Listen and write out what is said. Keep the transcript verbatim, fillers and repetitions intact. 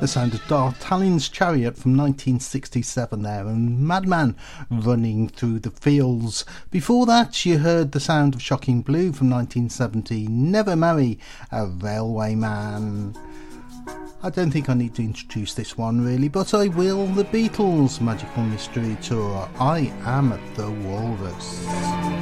The sound of D'Artagnan's Chariot from nineteen sixty-seven there, and Madman Running Through the Fields. Before that you heard the sound of Shocking Blue from nineteen seventy, Never Marry a Railway Man. I don't think I need to introduce this one really, but I will. The Beatles, Magical Mystery Tour, I Am the Walrus.